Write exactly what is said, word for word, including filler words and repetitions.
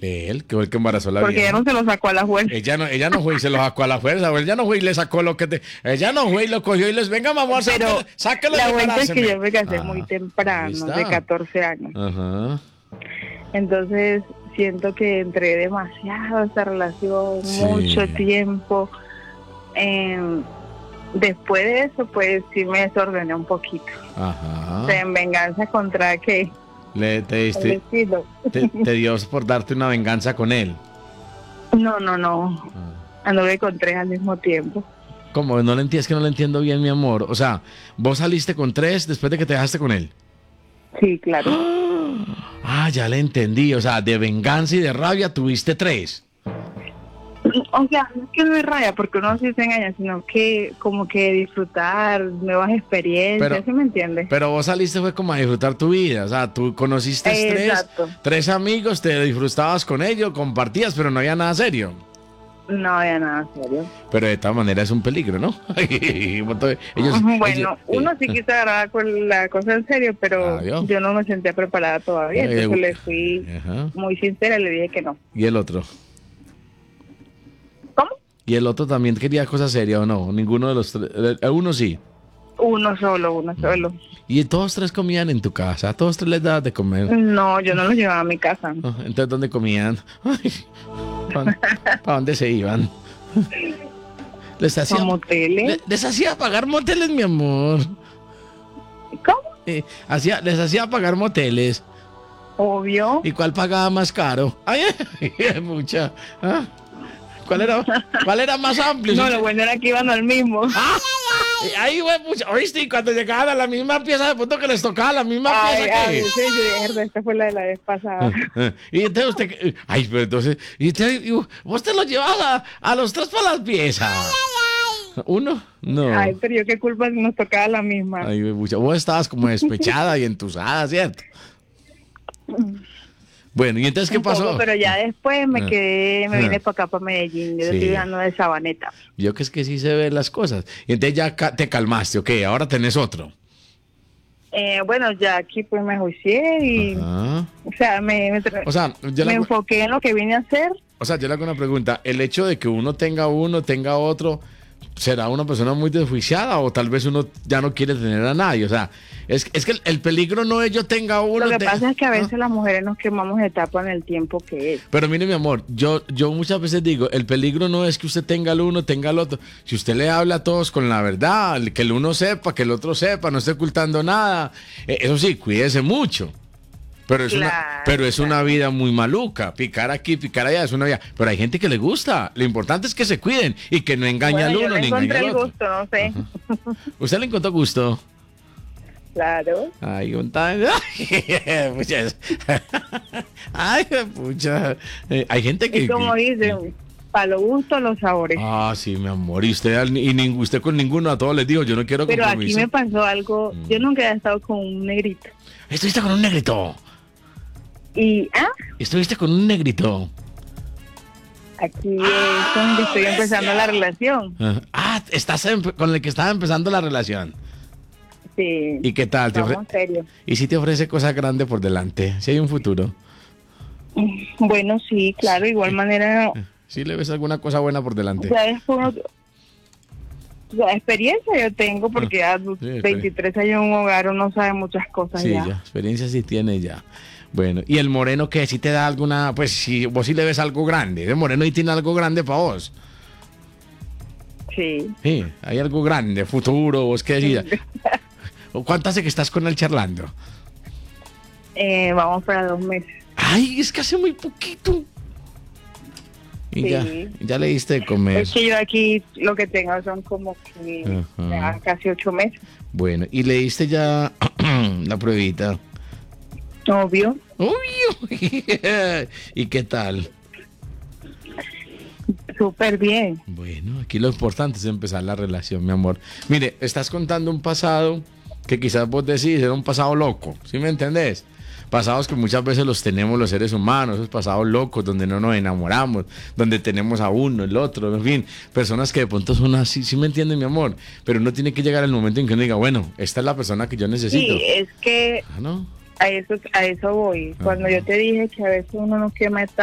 Él, que fue el que embarazó a la Porque vieja. ella no se lo sacó a la fuerza. Ella no, ella no fue y se lo sacó a la fuerza, o ella no fue y le sacó lo que te... Ella no fue y lo cogió y les, venga, mamá, Pero sáquelo, sáquelo la y vuelta es que embaráceme. yo me casé Ah, muy ahí temprano, está. de catorce años. Ajá. Entonces siento que entré demasiado a esta relación, Sí. mucho tiempo. Eh, después de eso, pues sí me desordené un poquito. Ajá. O sea, en venganza contra que Le, te, el diste, vestido. te, te dio por darte una venganza con él. No, no, no. Ah. Anduve con tres al mismo tiempo. ¿Cómo? No lo entiendes, que no lo entiendo bien, mi amor. O sea, vos saliste con tres después de que te dejaste con él. Sí, claro. Ah, ya le entendí. O sea, de venganza y de rabia tuviste tres. O sea, no es que no es raya, porque uno sí se engaña, sino que como que disfrutar nuevas experiencias, Pero- ¿sí me entiendes? Pero vos saliste fue como a disfrutar tu vida. O sea, tú conociste tres, Exacto. tres amigos, te disfrutabas con ellos, compartías, pero no había nada serio. No había nada serio. Pero de todas maneras es un peligro, ¿no? ellos, Bueno, ellos- uno eh, sí quiso agarrar con la cosa en serio, pero Ah, ¿vio? yo no me sentía preparada todavía, Eh, entonces eh, le fui Ajá. muy sincera y le dije que no. Y el otro. ¿Cómo? Y el otro también quería cosas serias o no. Ninguno de los tres. eh, Uno sí. Uno solo, uno solo. Y todos tres comían en tu casa. A todos tres les dabas de comer. No, yo no lo llevaba a mi casa. Ah, entonces, ¿dónde comían? ¿Para dónde se iban? Les hacía, ¿A moteles? le- les hacía pagar moteles, mi amor. ¿Cómo? Eh, hacía, les hacía pagar moteles. Obvio. ¿Y cuál pagaba más caro? Ay, ay, mucha. ¿Ah? ¿Cuál era, ¿Cuál era más amplio? No, Sí, lo bueno era que iban al mismo. ¡Ah! Ahí, güey, pucha, ¿oíste? Y cuando llegaban a la misma pieza, de punto que les tocaba la misma Ay, pieza ay, que... sí, yo dije, "Herda, esta fue la de la vez pasada". Y entonces usted... Ay, pero entonces... Y usted, y vos te lo llevas a, a los tres para las piezas. ¿Uno? No. Ay, pero yo qué culpa si nos tocaba la misma. Ay, güey, pucha, vos estabas como despechada y entusada, ¿cierto? Bueno, ¿y entonces qué Un poco, pasó? pero ya después me Ah. quedé, me Ah. vine para acá, para Medellín. Yo Sí. estoy dando de Sabaneta. Yo que es que sí se ven las cosas. Y entonces ya ca- te calmaste, ok, ahora tenés otro. Eh, bueno, ya aquí pues me juicié y, Ajá. o sea, me, me, tra- O sea, yo me le, enfoqué en lo que vine a hacer. o sea, yo le hago una pregunta. ¿El hecho de que uno tenga uno, tenga otro, será una persona muy desjuiciada o tal vez uno ya no quiere tener a nadie? O sea, es, es que el, el peligro no es yo tenga uno. Lo que te- pasa es que a ¿no? veces las mujeres nos quemamos etapa en el tiempo que es. Pero mire, mi amor, yo, yo muchas veces digo, el peligro no es que usted tenga el uno, tenga el otro. Si usted le habla a todos con la verdad, que el uno sepa, que el otro sepa, no esté ocultando nada. Eh, eso sí, cuídese mucho. Pero es, una, Claro, pero es una claro. vida muy maluca. Picar aquí, picar allá, es una vida. Pero hay gente que le gusta. Lo importante es que se cuiden y que no engañe Bueno, al yo uno le ni engañe encontré al el otro. gusto, no sé. ¿Usted le encontró gusto? Claro. Ay, un tan... Pucha. Ay, pucha. Eh, hay gente que... Y como dicen, para lo gusto, los sabores. Ah, sí, mi amor. Y usted, al- y nin- usted con ninguno, a todos les digo, yo no quiero Pero aquí compromiso. me pasó algo, Mm. yo nunca he estado con un negrito. Estuviste con un negrito. Y, ah, Estuviste con un negrito. aquí es con el que estoy empezando la relación. Ajá. Ah, estás empe- con el que estaba empezando la relación. Sí. ¿Y qué tal? ¿Te ofre- Vamos serio. ¿Y si te ofrece cosas grandes por delante? Si hay un futuro. Bueno, sí, claro, igual manera, ¿Sí le ves alguna cosa buena por delante? ¿sabes cómo? La experiencia yo tengo porque ya sí, veintitrés años en un hogar uno sabe muchas cosas Sí, ya. ya. Experiencia sí tiene ya. Bueno, ¿y el moreno qué? ¿Si te da alguna... Pues si vos sí le ves algo grande. El moreno y tiene algo grande para vos. Sí. Sí, hay algo grande, futuro, vos qué decís. ¿O cuánto hace que estás con él charlando? Eh, vamos para dos meses. Ay, es que hace muy poquito. Y Sí. ya, ya le diste de comer. Es que yo aquí lo que tengo son como que Ajá. ya casi ocho meses. Bueno, y le diste ya la pruebita. Obvio. Uy, ¿y qué tal? Súper bien. Bueno, aquí lo importante es empezar la relación, mi amor. Mire, estás contando un pasado que quizás vos decís era un pasado loco, ¿sí me entendés? Pasados que muchas veces los tenemos los seres humanos, esos pasados locos donde no nos enamoramos, donde tenemos a uno, el otro, en fin, personas que de pronto son así, ¿sí me entienden, mi amor? Pero uno tiene que llegar al momento en que uno diga, bueno, esta es la persona que yo necesito. Sí, es que Ah, ¿no? a eso, a eso voy. Cuando Ajá. yo te dije que a veces uno no quema